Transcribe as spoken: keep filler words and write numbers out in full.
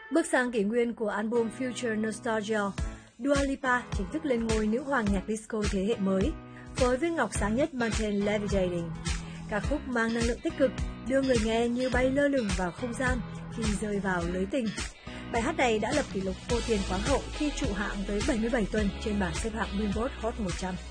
Bước sang kỷ nguyên của album Future Nostalgia, Dua Lipa chính thức lên ngôi nữ hoàng nhạc disco thế hệ mới, với viên ngọc sáng nhất mang tên Levitating. Ca khúc mang năng lượng tích cực, đưa người nghe như bay lơ lửng vào không gian khi rơi vào lưới tình. Bài hát này đã lập kỷ lục vô tiền khoáng hậu khi trụ hạng tới bảy mươi bảy tuần trên bảng xếp hạng Billboard Hot một trăm.